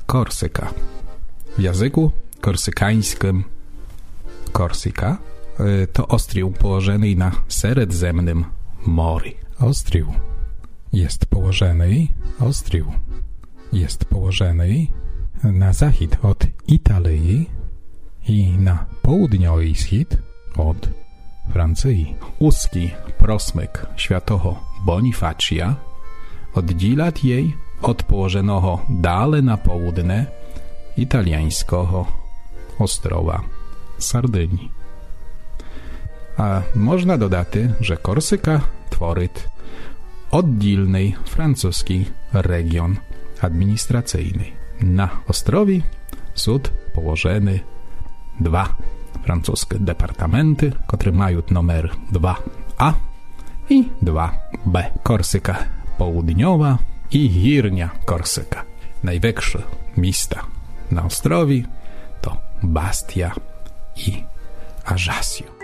Korsyka. W języku korsykańskim Korsyka to ostrow położony na Śródziemnym Morzu. Ostrow jest położony na zachód od Italii i na południowy wschód od Francji. Узкий просмик świętego Bonifacia oddziela jej od położonego dalej na południe italiańskiego ostrowa Sardynii. A można dodać, że Korsyka tworzy oddzielny francuski region administracyjny. Na ostrowie są położone dwa francuskie departamenty, które mają numer 2A i 2B. Korsyka Południowa i Górnia Korsyka. Największe miasta na ostrowie to Bastia i Ajaccio.